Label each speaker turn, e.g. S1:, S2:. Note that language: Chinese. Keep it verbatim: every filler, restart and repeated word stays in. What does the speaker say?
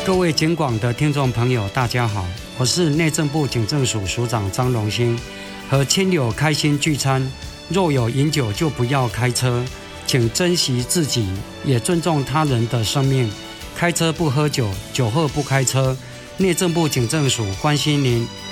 S1: 各位警广的听众朋友，大家好，我是内政部警政署署长张荣兴。和亲友开心聚餐，若有饮酒就不要开车，请珍惜自己，也尊重他人的生命。开车不喝酒，酒后不开车。内政部警政署关心您。